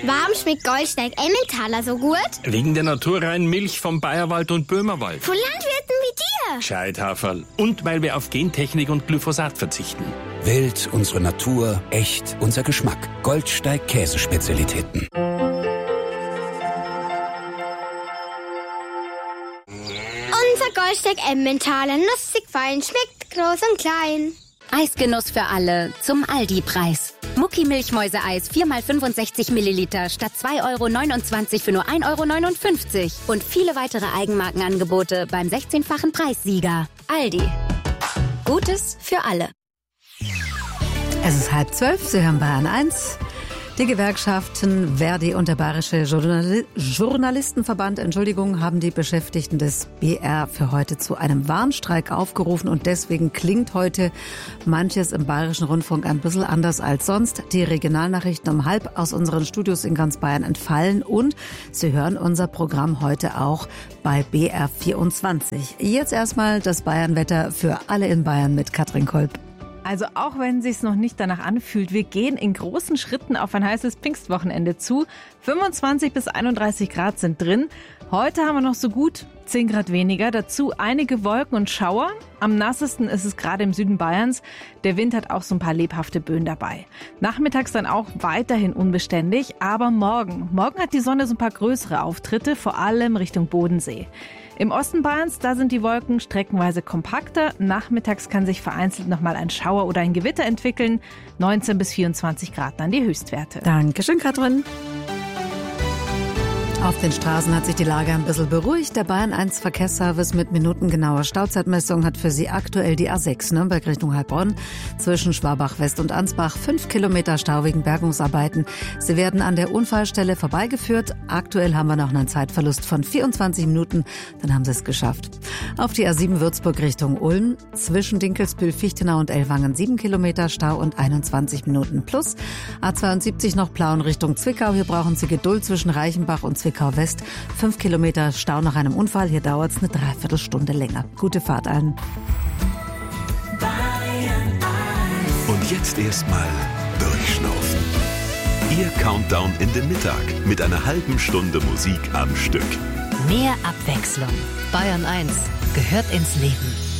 Warum schmeckt Goldsteig Emmentaler so gut? Wegen der naturreinen Milch vom Bayerwald und Böhmerwald. Von Landwirten wie dir. Gescheithaferl. Und weil wir auf Gentechnik und Glyphosat verzichten. Wild, unsere Natur, echt, unser Geschmack. Goldsteig Käsespezialitäten. Unser Goldsteig Emmentaler, nussig fein, schmeckt groß und klein. Eisgenuss für alle zum Aldi-Preis. Mucki Milchmäuseeis 4x65 Milliliter statt 2,29 € für nur 1,59 € und viele weitere Eigenmarkenangebote beim 16-fachen Preissieger. Aldi. Gutes für alle. Es ist 11:30, Sie hören Bayern 1. Die Gewerkschaften Verdi und der Bayerische Journalistenverband, haben die Beschäftigten des BR für heute zu einem Warnstreik aufgerufen und deswegen klingt heute manches im Bayerischen Rundfunk ein bisschen anders als sonst. Die Regionalnachrichten um 12:30 aus unseren Studios in ganz Bayern entfallen und Sie hören unser Programm heute auch bei BR24. Jetzt erstmal das Bayernwetter für alle in Bayern mit Katrin Kolb. Also auch wenn es sich noch nicht danach anfühlt, wir gehen in großen Schritten auf ein heißes Pfingstwochenende zu. 25 bis 31 Grad sind drin. Heute haben wir noch so gut 10 Grad weniger. Dazu einige Wolken und Schauer. Am nassesten ist es gerade im Süden Bayerns. Der Wind hat auch so ein paar lebhafte Böen dabei. Nachmittags dann auch weiterhin unbeständig. Aber morgen hat die Sonne so ein paar größere Auftritte, vor allem Richtung Bodensee. Im Osten Bayerns, da sind die Wolken streckenweise kompakter. Nachmittags kann sich vereinzelt nochmal ein Schauer oder ein Gewitter entwickeln. 19 bis 24 Grad dann die Höchstwerte. Dankeschön, Katrin. Auf den Straßen hat sich die Lage ein bisschen beruhigt. Der Bayern 1 Verkehrsservice mit minutengenauer Stauzeitmessung hat für Sie aktuell die A6 Nürnberg Richtung Heilbronn zwischen Schwabach West und Ansbach 5 Kilometer Stau wegen Bergungsarbeiten. Sie werden an der Unfallstelle vorbeigeführt. Aktuell haben wir noch einen Zeitverlust von 24 Minuten. Dann haben Sie es geschafft. Auf die A7 Würzburg Richtung Ulm zwischen Dinkelsbühl, Fichtenau und Ellwangen 7 Kilometer Stau und 21 Minuten plus. A72 noch Plauen Richtung Zwickau. Hier brauchen Sie Geduld zwischen Reichenbach und Zwickau West. 5 Kilometer Stau nach einem Unfall. Hier dauert es eine Dreiviertelstunde länger. Gute Fahrt allen. Und jetzt erstmal durchschnaufen. Ihr Countdown in den Mittag mit einer halben Stunde Musik am Stück. Mehr Abwechslung. Bayern 1 gehört ins Leben.